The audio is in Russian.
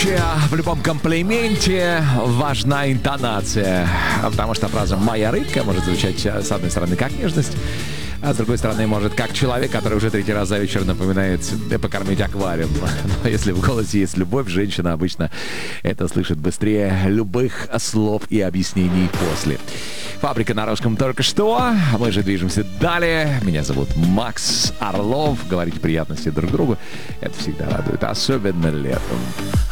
случае в любом комплименте важна интонация. Потому что фраза «моя рыбка» может звучать с одной стороны как нежность, а с другой стороны может как человек, который уже третий раз за вечер напоминает покормить аквариум. Но если в голосе есть любовь, женщина обычно это слышит быстрее любых слов и объяснений после. Фабрика на русском только что. Мы же движемся далее. Меня зовут Макс Орлов. Говорить приятности друг другу — это всегда радует, особенно летом.